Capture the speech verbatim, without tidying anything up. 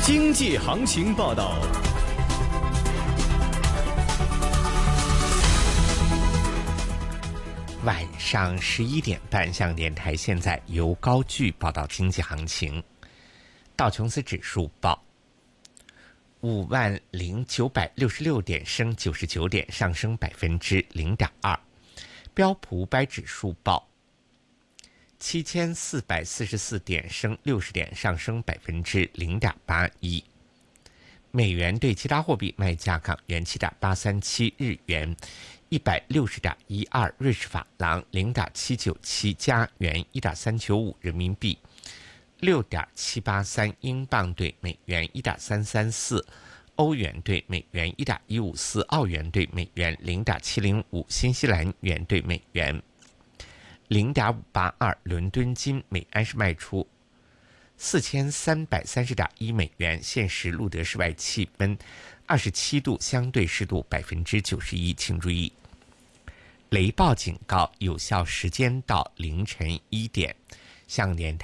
经济行情报道。 晚上十一点半，向电台现在由高聚报道经济行情。道琼斯指数报五万零九百六十六点，升九十九点，上升百分之零点二。标普五百指数报七千四百四十四点，升六十点，上升百分之零点八一。美元对其他货币卖价：港元七点八三七，日元一百六十点一二，瑞士法郎零点七九七，加元一点三九五，人民币六点七八三，英镑对美元一点三三四，欧元对美元一点一五四，澳元对美元零点七零五，新西兰元对美元零点五八二。伦敦金每安士卖出四千三百三十点一美元。现时路德室外气温二十七度，相对湿度百分之九十一。请注意，雷暴警告有效时间到凌晨一点。向电台